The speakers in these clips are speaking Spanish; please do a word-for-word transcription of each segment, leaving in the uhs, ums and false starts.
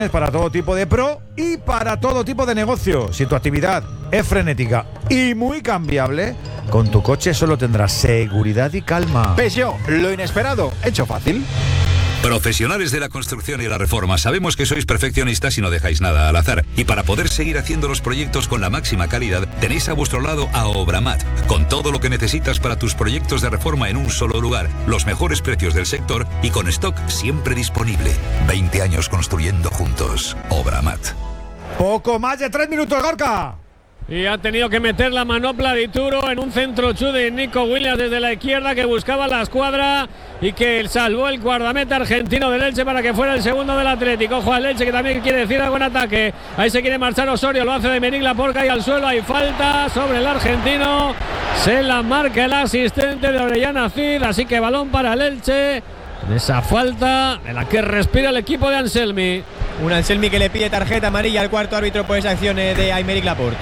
para todo tipo de pro y para todo tipo de negocio. Si tu actividad es frenética y muy cambiable, con tu coche solo tendrás seguridad y calma. Peugeot, lo inesperado, hecho fácil. Profesionales de la construcción y la reforma, sabemos que sois perfeccionistas y no dejáis nada al azar. Y para poder seguir haciendo los proyectos con la máxima calidad, tenéis a vuestro lado a Obramat, con todo lo que necesitas para tus proyectos de reforma en un solo lugar, los mejores precios del sector y con stock siempre disponible. veinte años construyendo juntos. Obramat. Poco más de tres minutos, Gorka. Y ha tenido que meter la manopla de Ituro en un centro chu de Nico Williams desde la izquierda, que buscaba la escuadra y que salvó el guardameta argentino del Elche para que fuera el segundo del Atlético. Ojo al Elche, que también quiere decir algo en ataque. Ahí se quiere marchar Osorio, lo hace de Meric Laporca y al suelo hay falta sobre el argentino. Se la marca el asistente de Orellana Cid, así que balón para el Elche. Esa falta en la que respira el equipo de Anselmi. Un Anselmi que le pide tarjeta amarilla al cuarto árbitro por esa acción de Aymeric Laporte.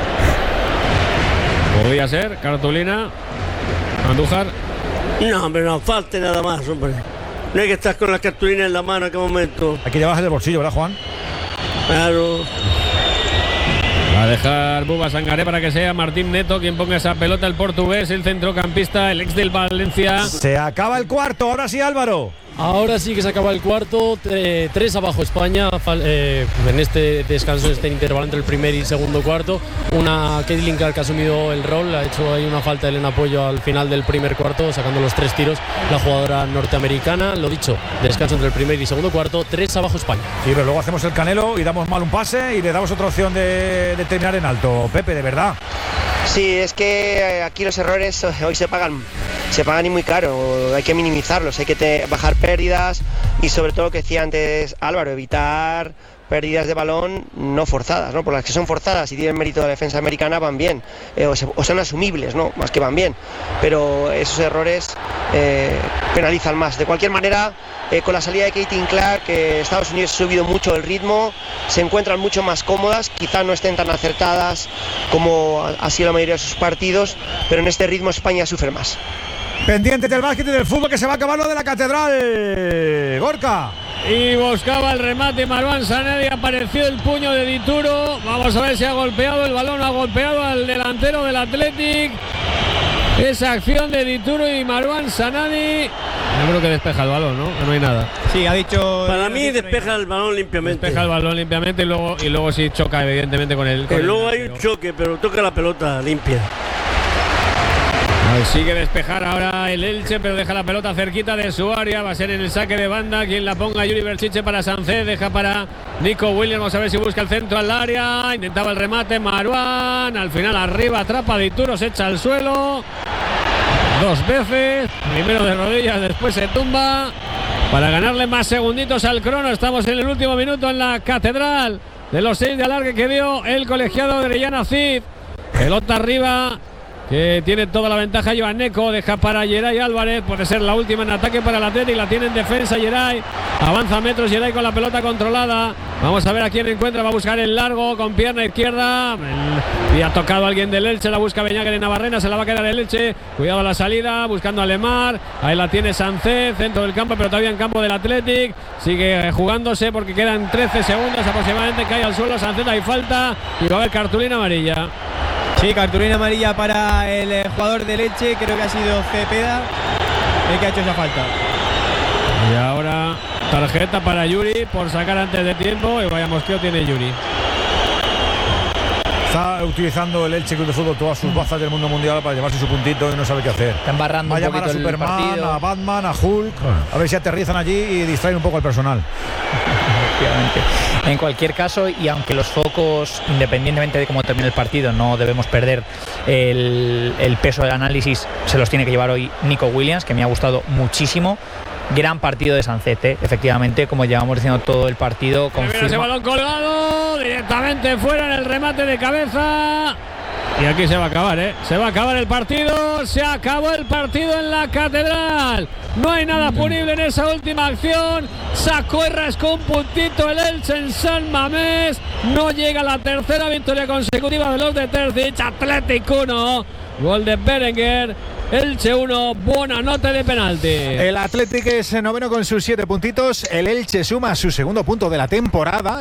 Podría ser, cartulina. Andújar. No, hombre, no falte nada más, hombre. No hay que estar con la cartulina en la mano en qué momento. Hay que llevarse en el bolsillo, ¿verdad, Juan? Claro. Va a dejar Buba Sangaré para que sea Martín Neto quien ponga esa pelota, el portugués, el centrocampista, el ex del Valencia. Se acaba el cuarto, ahora sí, Álvaro. Ahora sí que se acaba el cuarto, eh, tres abajo España, eh, en este descanso, en este intervalo entre el primer y segundo cuarto. Una Caitlin Clark que ha asumido el rol, ha hecho ahí una falta en apoyo al final del primer cuarto, sacando los tres tiros, la jugadora norteamericana. Lo dicho, descanso entre el primer y segundo cuarto, tres abajo España. Sí, pero luego hacemos el canelo y damos mal un pase y le damos otra opción de, de terminar en alto. Pepe, de verdad. Sí, es que aquí los errores hoy se pagan, se pagan y muy caro, hay que minimizarlos, hay que te, bajar pérdidas y sobre todo lo que decía antes Álvaro, evitar pérdidas de balón no forzadas, ¿no? Por las que son forzadas y tienen mérito de la defensa americana van bien, eh, o, se, o son asumibles, ¿no? Más que van bien, pero esos errores eh, penalizan más. De cualquier manera, eh, con la salida de Caitlin Clark, que eh, Estados Unidos ha subido mucho el ritmo, se encuentran mucho más cómodas, quizá no estén tan acertadas como ha sido la mayoría de sus partidos, pero en este ritmo España sufre más. Pendiente del básquet y del fútbol, que se va a acabar lo de la Catedral. Gorka. Y buscaba el remate Marwan Sanedi, apareció el puño de Dituro. Vamos a ver si ha golpeado el balón, ha golpeado al delantero del Athletic. Esa acción de Dituro y Marwan Sanedi. Yo creo que despeja el balón, ¿no? No hay nada. Sí, ha dicho. Para mí despeja el balón limpiamente. Despeja el balón limpiamente y luego, y luego sí choca evidentemente con el. Con que el luego hay un choque, pero toca la pelota limpia. Sigue despejar ahora el Elche, pero deja la pelota cerquita de su área. Va a ser en el saque de banda quien la ponga. Yuri Berchiche para Sánchez, deja para Nico Williams. Vamos a ver si busca el centro al área. Intentaba el remate Marwan. Al final arriba, atrapa Dituro, se echa al suelo dos veces. Primero de rodillas, después se tumba para ganarle más segunditos al crono. Estamos en el último minuto en la Catedral de los seis de alargue que dio el colegiado de Orellana Cid. Pelota arriba, que tiene toda la ventaja Joan Neco, deja para Geray Álvarez, puede ser la última en ataque para el Atlético, la tiene en defensa Geray, avanza metros Geray con la pelota controlada, vamos a ver a quién encuentra, va a buscar el largo con pierna izquierda, el, y ha tocado a alguien del Elche, la busca Beñague de Navarrena, se la va a quedar el Elche, cuidado a la salida, buscando a Lemar, ahí la tiene Sánchez, centro del campo, pero todavía en campo del Atlético, sigue jugándose porque quedan trece segundos aproximadamente, cae al suelo Sánchez, hay falta y va a haber cartulina amarilla. Sí, cartulina amarilla para el eh, jugador de Leche, creo que ha sido Cepeda el que ha hecho esa falta. Y ahora tarjeta para Yuri por sacar antes de tiempo y vaya mosqueo tiene Yuri. Está utilizando el Elche Club de Fútbol todas sus bazas del mundo mundial para llevarse su puntito y no sabe qué hacer. Está embarrando Va a un llamar poquito a Superman, el partido. a Batman, a Hulk, a ver si aterrizan allí y distraen un poco al personal. En cualquier caso, y aunque los focos, independientemente de cómo termine el partido, no debemos perder el, el peso del análisis, se los tiene que llevar hoy Nico Williams, que me ha gustado muchísimo. Gran partido de Sánchez, ¿eh? Efectivamente, como llevamos diciendo todo el partido. Confirma. Ese balón colgado directamente fuera en el remate de cabeza. Y aquí se va a acabar, ¿eh? Se va a acabar el partido. Se acabó el partido en la Catedral. No hay nada punible en esa última acción. Sacó y rascó un puntito el Elche en San Mamés. No llega a la tercera victoria consecutiva de los de Terzic. Atlético uno. Gol de Berenguer. Elche uno, buena nota de penalti. El Athletic es noveno con sus siete puntitos. El Elche suma su segundo punto de la temporada.